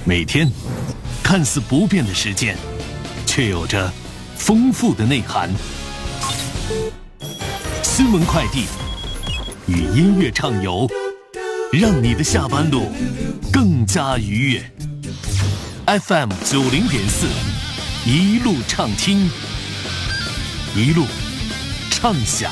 每天看似不变的时间，却有着丰富的内涵。新闻快递与音乐畅游，让你的下班路更加愉悦。FM 90.4，一路畅听，一路畅享。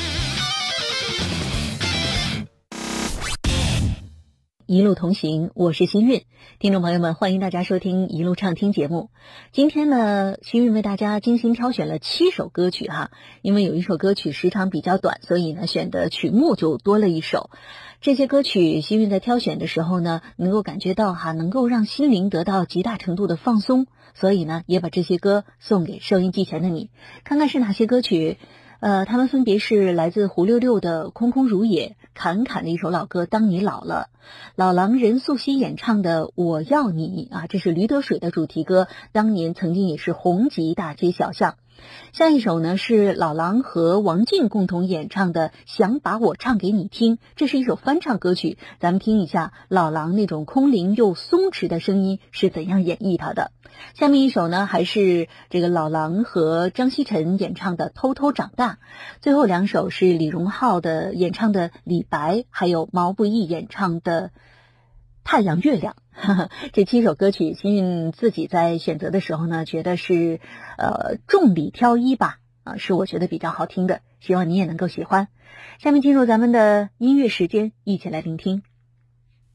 一路同行，我是新韵。听众朋友们，欢迎大家收听一路畅听节目。今天呢，新韵为大家精心挑选了7首歌曲哈，因为有一首歌曲时长比较短，所以呢选的曲目就多了一首。这些歌曲新韵在挑选的时候呢，能够感觉到能够让心灵得到极大程度的放松，所以呢也把这些歌送给收音机前的你。看看是哪些歌曲。他们分别是来自胡六六的《空空如也》，侃侃的一首老歌《当你老了》，老狼任素汐演唱的《我要你》这是驴得水的主题歌，当年曾经也是红极大街小巷。下一首呢是老狼和王静共同演唱的《想把我唱给你听》，这是一首翻唱歌曲，咱们听一下老狼那种空灵又松弛的声音是怎样演绎它的。下面一首呢还是这个老狼和张锡晨演唱的《偷偷长大》，最后2首是李荣浩的演唱的《李白》，还有毛不易演唱的《太阳月亮》。这7首歌曲，新韵自己在选择的时候呢，觉得是众里挑一吧，是我觉得比较好听的，希望你也能够喜欢。下面进入咱们的音乐时间，一起来聆听。